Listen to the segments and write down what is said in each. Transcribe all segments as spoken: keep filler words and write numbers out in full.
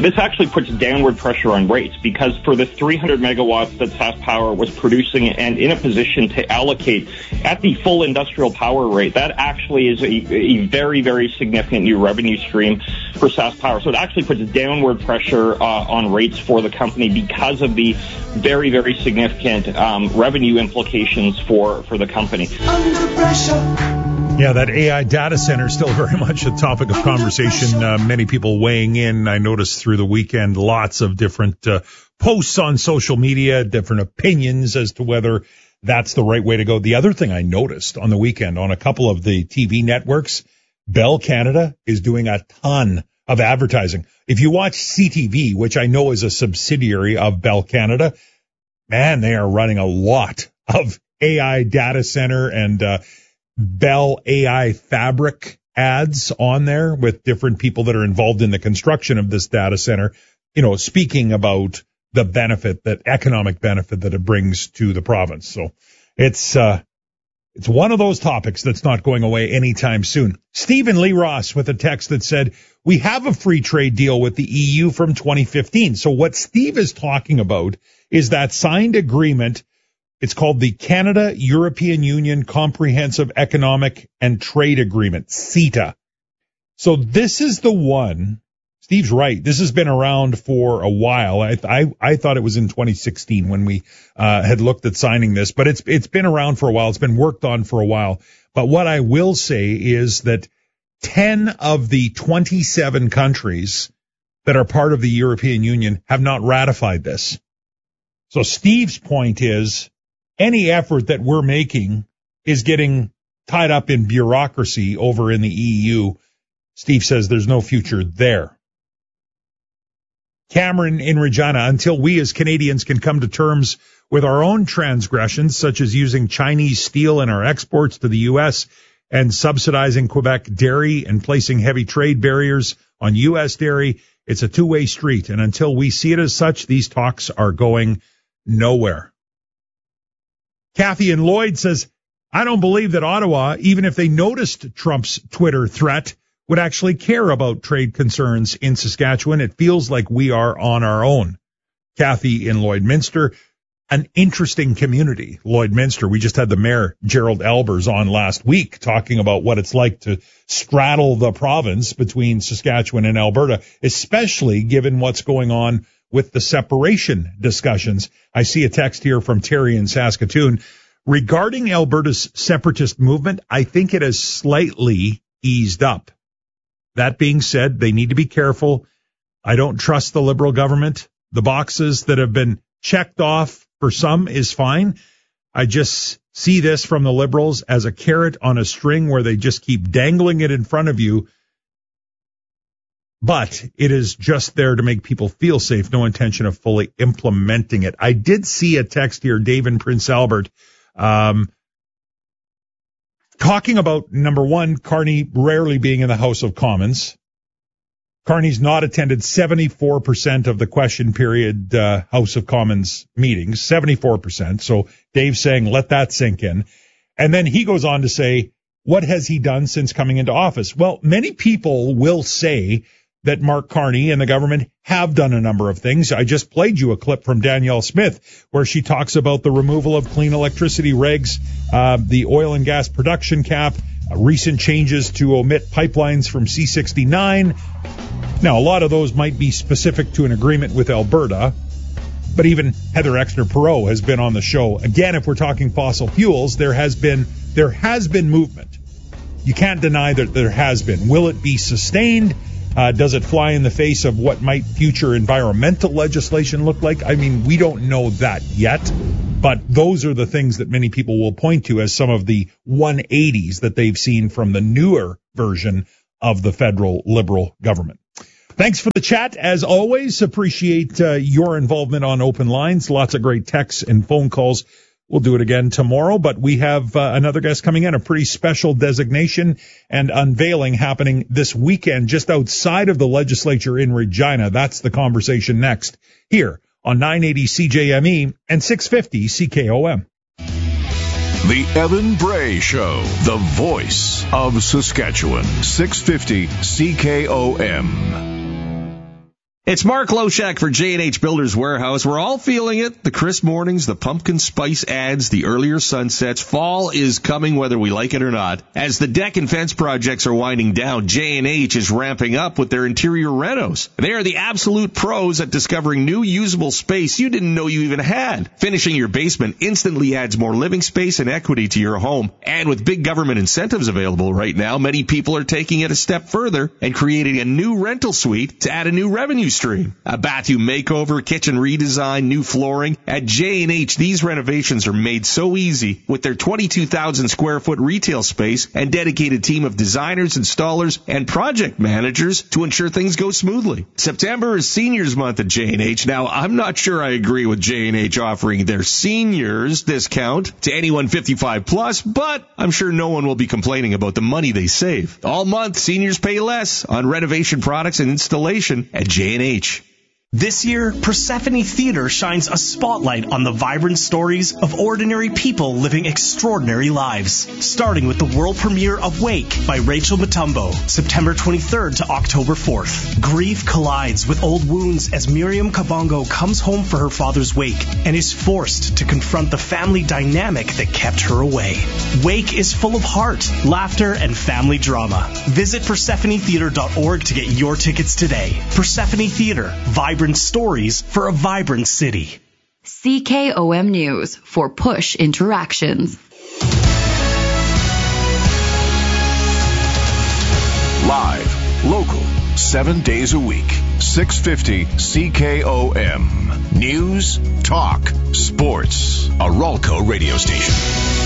This actually puts downward pressure on rates because for the three hundred megawatts that SaskPower was producing and in a position to allocate at the full industrial power rate, that actually is a, a very, very significant new revenue stream for SaskPower. So it actually puts downward pressure uh, on rates for the company because of the very, very significant um, revenue implications for, for the company. Under pressure. Yeah, that A I data center is still very much a topic of conversation. Uh, many people weighing in. I noticed through the weekend lots of different uh, posts on social media, different opinions as to whether that's the right way to go. The other thing I noticed on the weekend on a couple of the T V networks, Bell Canada is doing a ton of advertising. If you watch C T V, which I know is a subsidiary of Bell Canada, man, they are running a lot of A I data center and uh Bell A I Fabric ads on there with different people that are involved in the construction of this data center, you know, speaking about the benefit, that economic benefit that it brings to the province. So it's, uh, it's one of those topics that's not going away anytime soon. Stephen Lee Ross with a text that said, we have a free trade deal with the E U from twenty fifteen. So what Steve is talking about is that signed agreement. It's called the Canada-European Union Comprehensive Economic and Trade Agreement, CETA. So this is the one, Steve's right, this has been around for a while. I I, I thought it was in twenty sixteen when we uh, had looked at signing this, but it's it's been around for a while. It's been worked on for a while. But what I will say is that ten of the twenty-seven countries that are part of the European Union have not ratified this. So Steve's point is, any effort that we're making is getting tied up in bureaucracy over in the E U. Steve says there's no future there. Cameron in Regina, until we as Canadians can come to terms with our own transgressions, such as using Chinese steel in our exports to the U S and subsidizing Quebec dairy and placing heavy trade barriers on U S dairy, it's a two-way street. And until we see it as such, these talks are going nowhere. Kathy in Lloyd says, I don't believe that Ottawa, even if they noticed Trump's Twitter threat, would actually care about trade concerns in Saskatchewan. It feels like we are on our own. Kathy in Lloydminster, an interesting community, Lloydminster. We just had the mayor, Gerald Albers, on last week talking about what it's like to straddle the province between Saskatchewan and Alberta, especially given what's going on with the separation discussions. I see a text here from Terry in Saskatoon. Regarding Alberta's separatist movement, I think it has slightly eased up. That being said, they need to be careful. I don't trust the Liberal government. The boxes that have been checked off for some is fine. I just see this from the Liberals as a carrot on a string where they just keep dangling it in front of you. But it is just there to make people feel safe, no intention of fully implementing it. I did see a text here, Dave in Prince Albert, um, talking about, number one, Carney rarely being in the House of Commons. Carney's not attended seventy-four percent of the question period uh, House of Commons meetings, seventy-four percent. So Dave's saying, let that sink in. And then he goes on to say, what has he done since coming into office? Well, many people will say that Mark Carney and the government have done a number of things. I just played you a clip from Danielle Smith where she talks about the removal of clean electricity regs, uh, the oil and gas production cap, uh, recent changes to omit pipelines from C sixty-nine. Now, a lot of those might be specific to an agreement with Alberta, but even Heather Exner-Perot has been on the show. Again, if we're talking fossil fuels, there has been there has been movement. You can't deny that there has been. Will it be sustained? Uh, does it fly in the face of what might future environmental legislation look like? I mean, we don't know that yet, but those are the things that many people will point to as some of the one eighties that they've seen from the newer version of the federal Liberal government. Thanks for the chat. As always, appreciate uh, your involvement on Open Lines. Lots of great texts and phone calls. We'll do it again tomorrow, but we have uh, another guest coming in, a pretty special designation and unveiling happening this weekend just outside of the legislature in Regina. That's the conversation next here on nine eighty C J M E and six fifty C K O M. The Evan Bray Show, the voice of Saskatchewan, six fifty C K O M. It's Mark Loshak for J and H Builders Warehouse. We're all feeling it. The crisp mornings, the pumpkin spice ads, the earlier sunsets. Fall is coming whether we like it or not. As the deck and fence projects are winding down, J and H is ramping up with their interior renos. They are the absolute pros at discovering new usable space you didn't know you even had. Finishing your basement instantly adds more living space and equity to your home. And with big government incentives available right now, many people are taking it a step further and creating a new rental suite to add a new revenue stream. A bathroom makeover, kitchen redesign, new flooring. At J and H, these renovations are made so easy with their twenty-two thousand square foot retail space and dedicated team of designers, installers, and project managers to ensure things go smoothly. September is Seniors Month at J and H. Now, I'm not sure I agree with J and H offering their seniors discount to anyone fifty-five plus, but I'm sure no one will be complaining about the money they save. All month, seniors pay less on renovation products and installation at J and H. This year, Persephone Theater shines a spotlight on the vibrant stories of ordinary people living extraordinary lives. Starting with the world premiere of Wake by Rachel Mutombo, September twenty-third to October fourth. Grief collides with old wounds as Miriam Kabongo comes home for her father's wake and is forced to confront the family dynamic that kept her away. Wake is full of heart, laughter, and family drama. Visit Persephone Theater dot org to get your tickets today. Persephone Theater, vibrant stories for a vibrant city. C K O M News for Push Interactions. Live, local, seven days a week. six fifty C K O M. News, talk, sports. A Ralco radio station.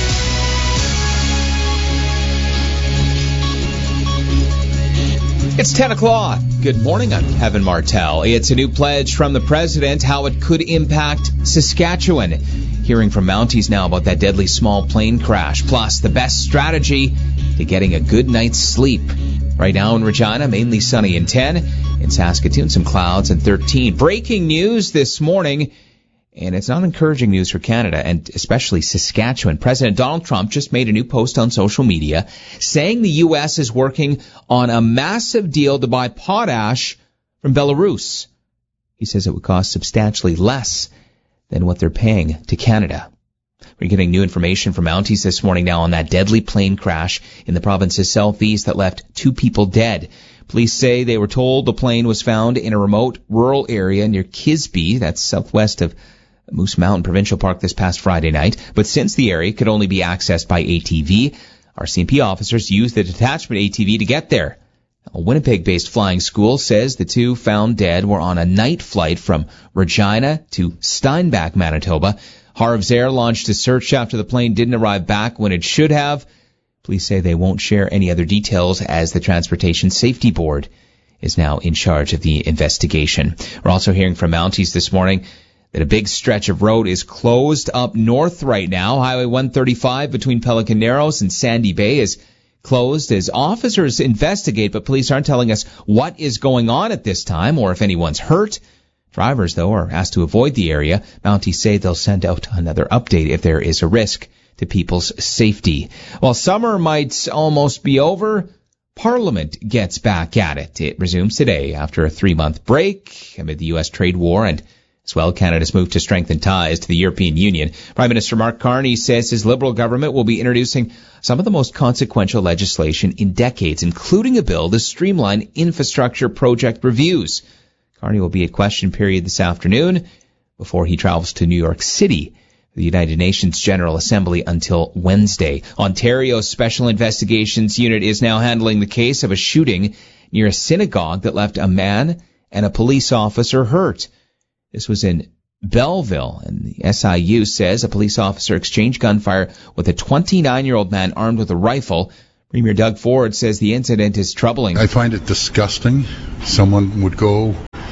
It's ten o'clock. Good morning, I'm Kevin Martell. It's a new pledge from the president, how it could impact Saskatchewan. Hearing from Mounties now about that deadly small plane crash, plus the best strategy to getting a good night's sleep. Right now in Regina, mainly sunny and ten. In Saskatoon, some clouds and thirteen. Breaking news this morning, and it's not encouraging news for Canada, and especially Saskatchewan. President Donald Trump just made a new post on social media saying the U S is working on a massive deal to buy potash from Belarus. He says it would cost substantially less than what they're paying to Canada. We're getting new information from Mounties this morning now on that deadly plane crash in the province's southeast that left two people dead. Police say they were told the plane was found in a remote rural area near Kisby, that's southwest of Moose Mountain Provincial Park, this past Friday night. But since the area could only be accessed by A T V, R C M P officers used the detachment A T V to get there. A Winnipeg-based flying school says the two found dead were on a night flight from Regina to Steinbach, Manitoba. Harv's Air launched a search after the plane didn't arrive back when it should have. Police say they won't share any other details as the Transportation Safety Board is now in charge of the investigation. We're also hearing from Mounties this morning that a big stretch of road is closed up north right now. Highway one thirty-five between Pelican Narrows and Sandy Bay is closed as officers investigate, but police aren't telling us what is going on at this time or if anyone's hurt. Drivers, though, are asked to avoid the area. Mounties say they'll send out another update if there is a risk to people's safety. While summer might almost be over, Parliament gets back at it. It resumes today after a three-month break amid the U S trade war and as well, Canada's move to strengthen ties to the European Union. Prime Minister Mark Carney says his Liberal government will be introducing some of the most consequential legislation in decades, including a bill to streamline infrastructure project reviews. Carney will be at question period this afternoon before he travels to New York City for the United Nations General Assembly until Wednesday. Ontario's Special Investigations Unit is now handling the case of a shooting near a synagogue that left a man and a police officer hurt. This was in Belleville, and the S I U says a police officer exchanged gunfire with a twenty-nine-year-old man armed with a rifle. Premier Doug Ford says the incident is troubling. I find it disgusting. Someone would go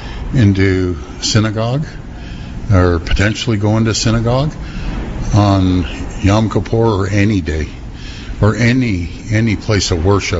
into synagogue, or potentially go into synagogue, on Yom Kippur or any day, or any any place of worship.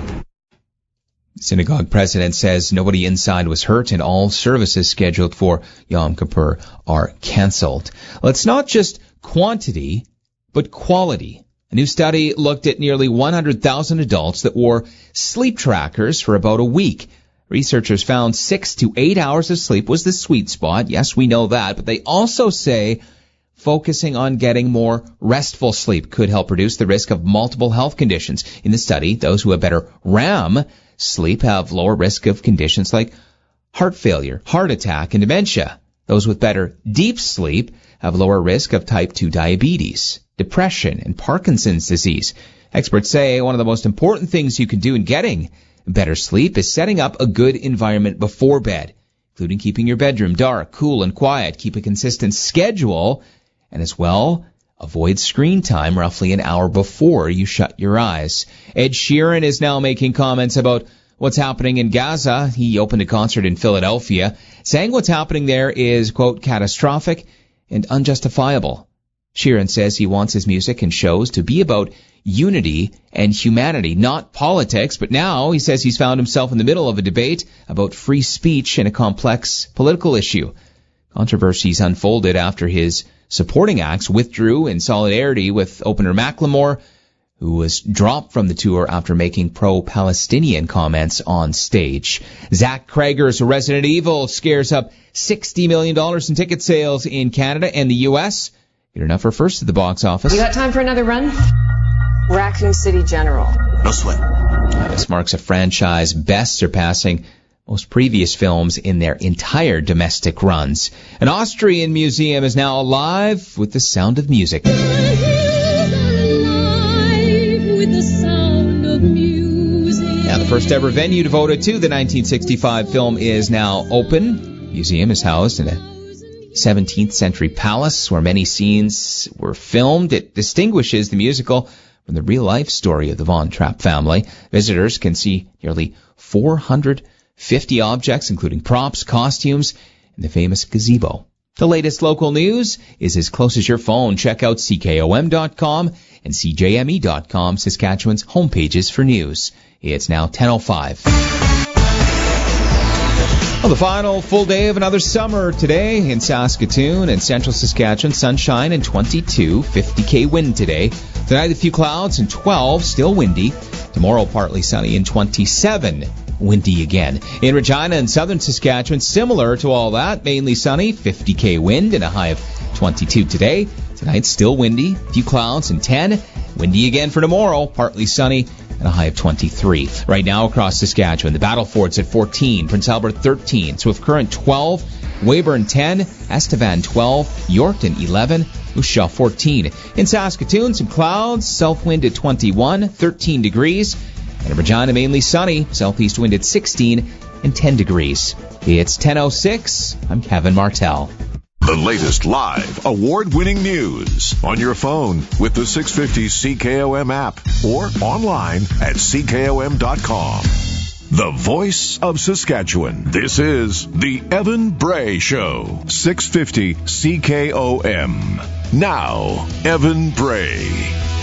Synagogue president says nobody inside was hurt and all services scheduled for Yom Kippur are canceled. Well, it's not just quantity, but quality. A new study looked at nearly one hundred thousand adults that wore sleep trackers for about a week. Researchers found six to eight hours of sleep was the sweet spot. Yes, we know that, but they also say focusing on getting more restful sleep could help reduce the risk of multiple health conditions. In the study, those who have better R E M sleep have lower risk of conditions like heart failure, heart attack, and dementia. Those with better deep sleep have lower risk of type two diabetes, depression, and Parkinson's disease. Experts say one of the most important things you can do in getting better sleep is setting up a good environment before bed, including keeping your bedroom dark, cool, and quiet. Keep a consistent schedule, and as well, avoid screen time roughly an hour before you shut your eyes. Ed Sheeran is now making comments about what's happening in Gaza. He opened a concert in Philadelphia, saying what's happening there is, quote, catastrophic and unjustifiable. Sheeran says he wants his music and shows to be about unity and humanity, not politics. But now he says he's found himself in the middle of a debate about free speech and a complex political issue. Controversies unfolded after his supporting acts withdrew in solidarity with opener Macklemore, who was dropped from the tour after making pro-Palestinian comments on stage. Zach Krager's Resident Evil scares up sixty million dollars in ticket sales in Canada and the U S. Good enough for first at the box office. You got time for another run? Raccoon City General. No sweat. Now, this marks a franchise best surpassing most previous films in their entire domestic runs. An Austrian museum is now alive with the sound of music. Now, the first ever venue devoted to the nineteen sixty-five film is now open. The museum is housed in a seventeenth century palace where many scenes were filmed. It distinguishes the musical from the real-life story of the Von Trapp family. Visitors can see nearly four hundred fifty objects, including props, costumes, and the famous gazebo. The latest local news is as close as your phone. Check out C K O M dot com and C J M E dot com, Saskatchewan's homepages for news. It's now ten oh five. Well, the final full day of another summer today in Saskatoon and central Saskatchewan. Sunshine and twenty-two, fifty K wind today. Tonight, a few clouds and twelve, still windy. Tomorrow, partly sunny and twenty-seven. Windy again. In Regina and southern Saskatchewan, similar to all that, mainly sunny, fifty K wind and a high of twenty-two today. Tonight, still windy, a few clouds and ten. Windy again for tomorrow, partly sunny and a high of twenty-three. Right now across Saskatchewan, the Battleford's at fourteen, Prince Albert thirteen, Swift Current twelve, Weyburn ten, Estevan twelve, Yorkton eleven, Moose Jaw fourteen. In Saskatoon, some clouds, south wind at twenty-one, thirteen degrees. And in Regina, mainly sunny, southeast wind at sixteen and ten degrees. It's ten oh six. I'm Kevin Martell. The latest live, award-winning news on your phone with the six fifty C K O M app or online at C K O M dot com. The voice of Saskatchewan. This is the Evan Bray Show. six fifty C K O M. Now, Evan Bray.